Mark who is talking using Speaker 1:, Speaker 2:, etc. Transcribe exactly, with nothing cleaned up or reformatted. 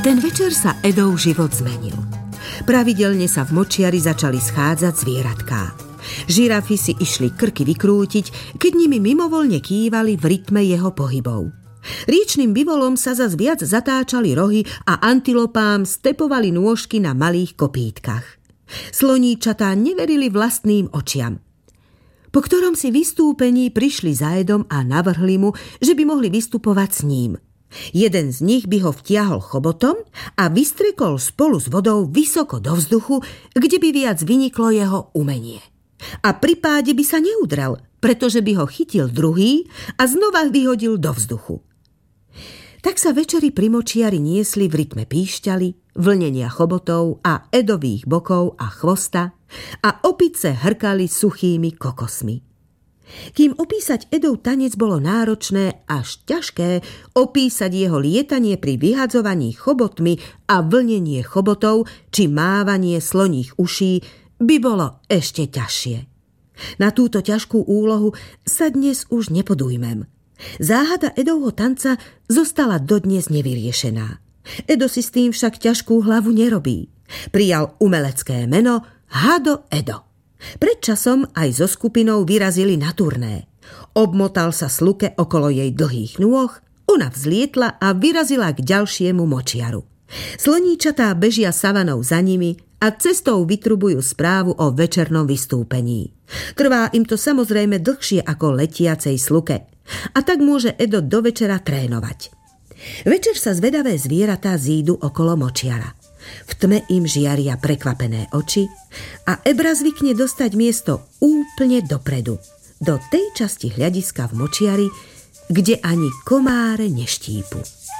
Speaker 1: Ten večer sa Edov život zmenil. Pravidelne sa v močiari začali schádzať zvieratká. Žirafy si išli krky vykrútiť, keď nimi mimovoľne kývali v rytme jeho pohybov. Riečnym bivolom sa zas viac zatáčali rohy a antilopám stepovali nôžky na malých kopítkach. Sloníčatá neverili vlastným očiam. Po ktorom si vystúpení prišli za Edom a navrhli mu, že by mohli vystupovať s ním. Jeden z nich by ho vtiahol chobotom a vystrekol spolu s vodou vysoko do vzduchu, kde by viac vyniklo jeho umenie. A pri páde by sa neudrel, pretože by ho chytil druhý a znova vyhodil do vzduchu. Tak sa večery pri močiari niesli v rytme píšťaly, vlnenia chobotov a Edových bokov a chvosta a opice hrkali suchými kokosmi. Kým opísať Edov tanec bolo náročné až ťažké, opísať jeho lietanie pri vyhadzovaní chobotmi a vlnenie chobotov či mávanie sloních uší by bolo ešte ťažšie. Na túto ťažkú úlohu sa dnes už nepodujmem. Záhada Edovho tanca zostala dodnes nevyriešená. Edo si s tým však ťažkú hlavu nerobí. Prijal umelecké meno Hado Edo. Pred časom aj so skupinou vyrazili na turné. Obmotal sa sluke okolo jej dlhých nôh, ona vzlietla a vyrazila k ďalšiemu močiaru. Sloníčatá bežia savanou za nimi a cestou vytrubujú správu o večernom vystúpení. Trvá im to samozrejme dlhšie ako letiacej sluke a tak môže Edo do večera trénovať. Večer sa zvedavé zvieratá zídu okolo močiara. V tme im žiaria prekvapené oči a Ebra zvykne dostať miesto úplne dopredu, do tej časti hľadiska v močiari, kde ani komáre neštípu.